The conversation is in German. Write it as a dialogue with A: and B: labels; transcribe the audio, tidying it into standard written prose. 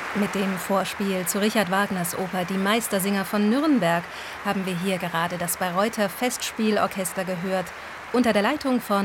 A: Mit dem Vorspiel zu Richard Wagners Oper Die Meistersinger von Nürnberg haben wir hier gerade das Bayreuther Festspielorchester gehört, unter der Leitung von